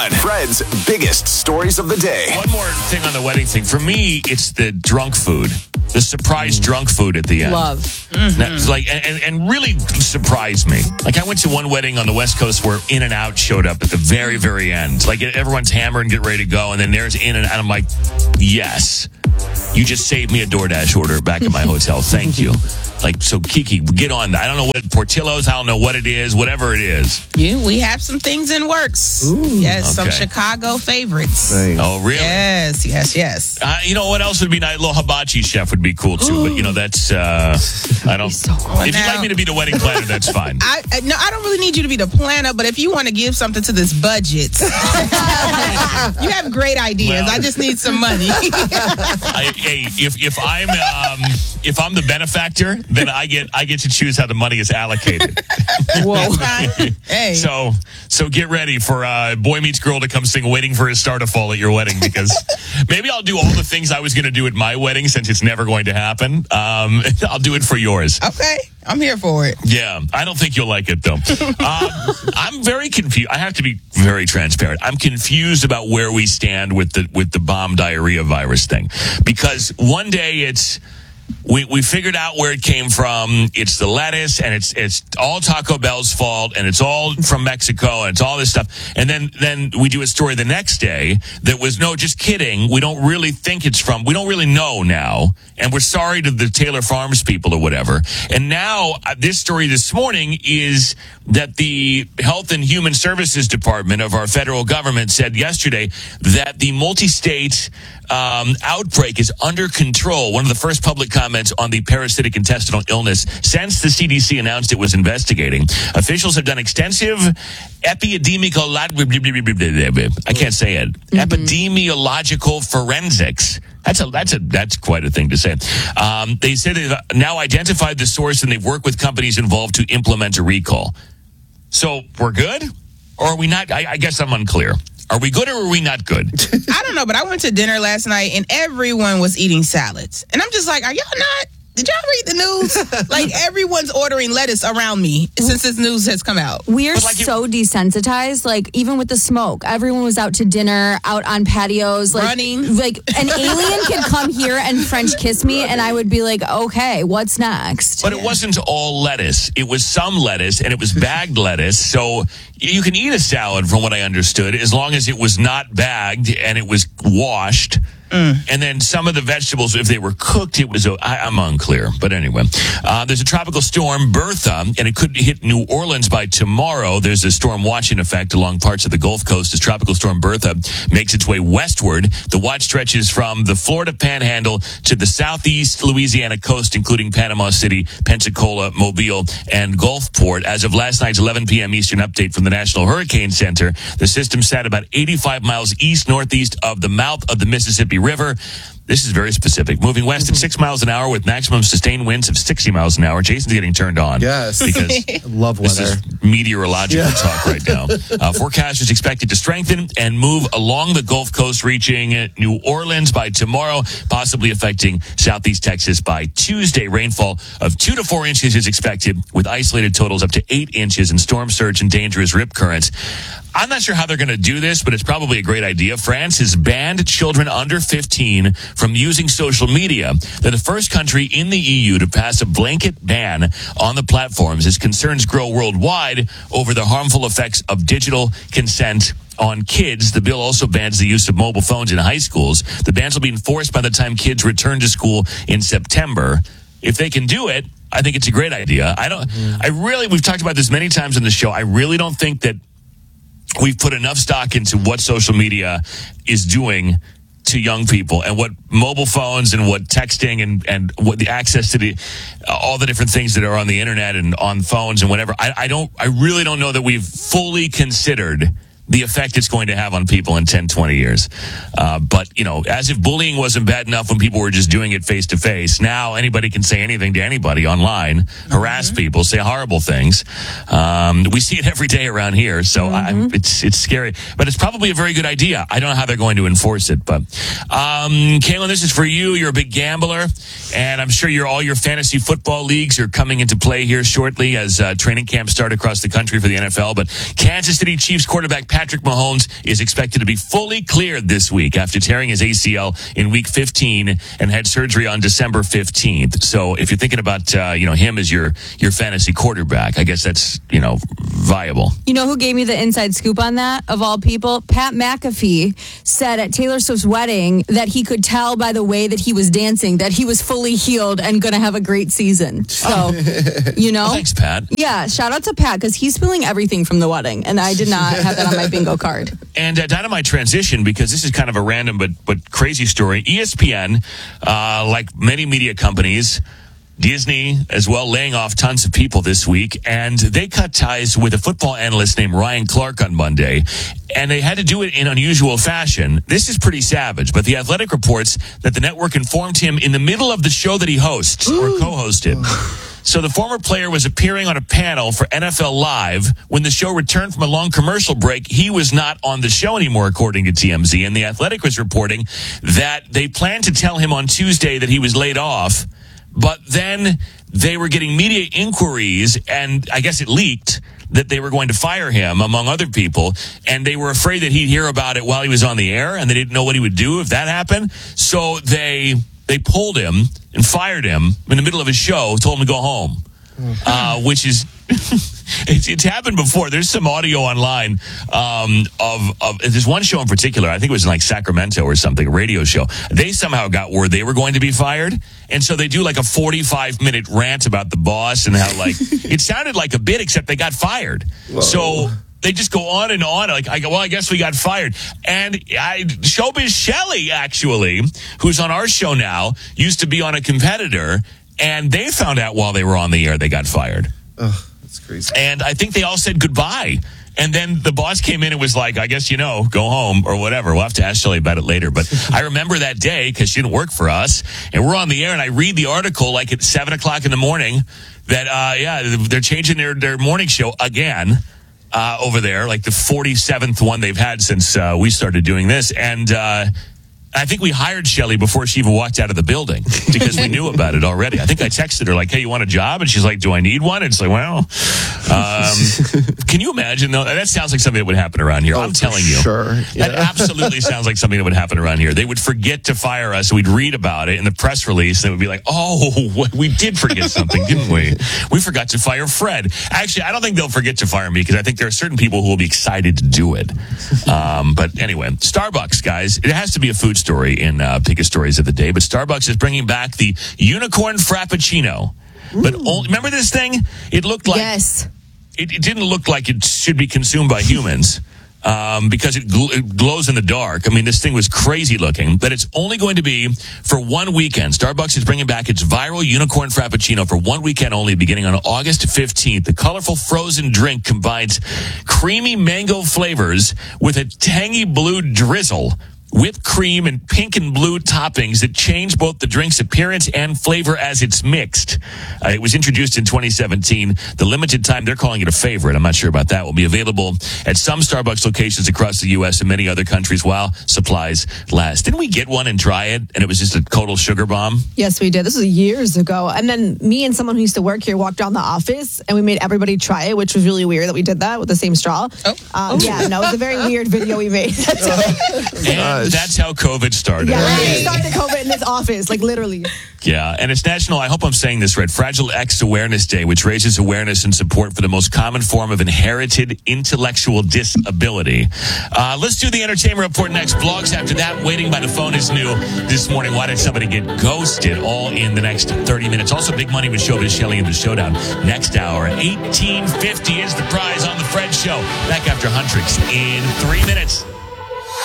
Fred's biggest stories of the day. One more thing on the wedding thing. For me, it's the drunk food. The surprise drunk food at the end. Love. That's like, and really surprised me. Like, I went to one wedding on the West Coast where In-N-Out showed up at the very, very end. Like, everyone's hammered and get ready to go, and then there's In-N-Out. I'm like, yes. You just saved me a DoorDash order back at my hotel. Thank you. Like, so Kiki, get on that. I don't know what Portillo's, I don't know what it is, whatever it is. We have some things in works. Yes, some Chicago favorites. Nice. Oh, really? Yes. You know what else would be nice? A little hibachi chef would be cool too. But you know, that's I don't. So cool. If you'd like me to be the wedding planner, that's fine. I don't really need you to be the planner, but if you want to give something to this budget, you have great ideas. Well, I just need some money. If I'm the benefactor, then I get to choose how the money is allocated. Whoa. Hey. So get ready for Boy Meets Girl to come sing "Waiting for His Star to Fall" at your wedding, because maybe I'll do all the things I was going to do at my wedding since it's never going to happen. I'll do it for yours. Okay, I'm here for it. Yeah, I don't think you'll like it though. I'm very confused. I have to be very transparent. I'm confused about where we stand with the bomb diarrhea virus thing, because one day it's. We figured out where it came from. It's the lettuce, and it's all Taco Bell's fault, and it's all from Mexico, and it's all this stuff. And then we do a story the next day that was, no, just kidding. We don't really think it's from. We don't really know now, and we're sorry to the Taylor Farms people or whatever. And now this story this morning is that the Health and Human Services Department of our federal government said yesterday that the multi-state outbreak is under control. One of the first public comments on the parasitic intestinal illness since the CDC announced it was investigating. Officials have done extensive epidemiological forensics. That's quite a thing to say. They said they've now identified the source, and they've worked with companies involved to implement a recall. So we're good, or are we not? I guess I'm unclear. Are we good or are we not good? I don't know, but I went to dinner last night and everyone was eating salads. And I'm just like, are y'all not? Did y'all read the news? Like, everyone's ordering lettuce around me since this news has come out. We are so desensitized. Like, even with the smoke, everyone was out to dinner, out on patios, like, running. Like, an alien could come here and French kiss me, and I would be like, okay, what's next? But it wasn't all lettuce. It was some lettuce, and it was bagged lettuce. So you can eat a salad, from what I understood, as long as it was not bagged and it was washed. And then some of the vegetables, if they were cooked, it was, I'm unclear. But anyway, there's a tropical storm, Bertha, and it could hit New Orleans by tomorrow. There's a storm watching effect along parts of the Gulf Coast as tropical storm Bertha makes its way westward. The watch stretches from the Florida Panhandle to the southeast Louisiana coast, including Panama City, Pensacola, Mobile, and Gulfport. As of last night's 11 p.m. Eastern update from the National Hurricane Center, the system sat about 85 miles east-northeast of the mouth of the Mississippi River. This is very specific. Moving west at 6 miles an hour with maximum sustained winds of 60 miles an hour. Jason's getting turned on. Yes. Because I love weather. this is meteorological talk right now. Forecast is expected to strengthen and move along the Gulf Coast, reaching New Orleans by tomorrow, possibly affecting southeast Texas by Tuesday. Rainfall of 2 to 4 inches is expected, with isolated totals up to 8 inches and storm surge and dangerous rip currents. I'm not sure how they're going to do this, but it's probably a great idea. France has banned children under 15 from using social media. They're the first country in the EU to pass a blanket ban on the platforms as concerns grow worldwide over the harmful effects of digital consent on kids. The bill also bans the use of mobile phones in high schools. The bans will be enforced by the time kids return to school in September. If they can do it, I think it's a great idea. We've talked about this many times on the show. I really don't think that we've put enough stock into what social media is doing to young people, and what mobile phones and what texting and what the access to all the different things that are on the internet and on phones and whatever. I really don't know that we've fully considered the effect it's going to have on people in 10, 20 years. But, as if bullying wasn't bad enough when people were just doing it face to face, now anybody can say anything to anybody online, harass people, say horrible things. We see it every day around here, so it's scary. But it's probably a very good idea. I don't know how they're going to enforce it. But, Kaylin, this is for you. You're a big gambler, and I'm sure all your fantasy football leagues are coming into play here shortly as training camps start across the country for the NFL. But Kansas City Chiefs quarterback Patrick Patrick Mahomes is expected to be fully cleared this week after tearing his ACL in week 15 and had surgery on December 15th. So if you're thinking about, him as your fantasy quarterback, I guess that's, viable. You know who gave me the inside scoop on that, of all people? Pat McAfee said at Taylor Swift's wedding that he could tell by the way that he was dancing that he was fully healed and going to have a great season. So, Thanks, Pat. Yeah, shout out to Pat because he's spilling everything from the wedding, and I did not have that on my bingo card. And Dynamite transition, because this is kind of a random but crazy story. ESPN, like many media companies, Disney as well, laying off tons of people this week, and they cut ties with a football analyst named Ryan Clark on Monday, and they had to do it in unusual fashion. This is pretty savage, but The Athletic reports that the network informed him in the middle of the show that he hosts or co-hosted. So the former player was appearing on a panel for NFL Live. When the show returned from a long commercial break, he was not on the show anymore, according to TMZ. And The Athletic was reporting that they planned to tell him on Tuesday that he was laid off, but then they were getting media inquiries, and I guess it leaked that they were going to fire him, among other people, and they were afraid that he'd hear about it while he was on the air, and they didn't know what he would do if that happened. So they pulled him and fired him in the middle of his show, told him to go home, which is... It's happened before. There's some audio online of there's one show in particular. I think it was in like Sacramento or something, a radio show. They somehow got word they were going to be fired, and so they do like a 45-minute rant about the boss and how like it sounded like a bit, except they got fired. Whoa. So they just go on and on. Like, I guess we got fired. And Showbiz Shelley, actually, who's on our show now, used to be on a competitor, and they found out while they were on the air they got fired. Ugh. Crazy. And I think they all said goodbye. And then the boss came in and was like, I guess, go home or whatever. We'll have to ask Shelley about it later. But I remember that day because she didn't work for us. And we're on the air and I read the article like at 7 o'clock in the morning that, they're changing their morning show again over there, like the 47th one they've had since we started doing this. And I think we hired Shelley before she even walked out of the building because we knew about it already. I think I texted her like, hey, you want a job? And she's like, do I need one? And it's like, well, can you imagine though? That sounds like something that would happen around here. I'm telling you. Sure. Yeah. That absolutely sounds like something that would happen around here. They would forget to fire us. We'd read about it in the press release. And it would be like, oh, we did forget something, didn't we? We forgot to fire Fred. Actually, I don't think they'll forget to fire me because I think there are certain people who will be excited to do it. But anyway, Starbucks, guys, it has to be a food story in Biggest Stories of the Day, but Starbucks is bringing back the unicorn frappuccino. But remember this thing? It looked like it didn't look like it should be consumed by humans because it glows in the dark. I mean, this thing was crazy looking, but it's only going to be for 1 weekend. Starbucks is bringing back its viral unicorn frappuccino for 1 weekend only, beginning on August 15th. The colorful frozen drink combines creamy mango flavors with a tangy blue drizzle, whipped cream, and pink and blue toppings that change both the drink's appearance and flavor as it's mixed. It was introduced in 2017. The limited time, they're calling it a favorite. I'm not sure about that. Will be available at some Starbucks locations across the U.S. and many other countries while supplies last. Didn't we get one and try it, and it was just a total sugar bomb? Yes, we did. This was years ago. And then me and someone who used to work here walked around the office, and we made everybody try it, which was really weird that we did that with the same straw. Yeah, no, it was a very weird video we made. That's how COVID started. Yeah, we started COVID in this office, like literally. Yeah, and it's National, I hope I'm saying this right, Fragile X Awareness Day, which raises awareness and support for the most common form of inherited intellectual disability. Let's do the entertainment report next. Vlogs after that. Waiting by the phone is new this morning. Why did somebody get ghosted? All in the next 30 minutes. Also, big money with Showbiz Shelley in the Showdown next hour. $18.50 is the prize on the Fred Show. Back after Huntrix in 3 minutes.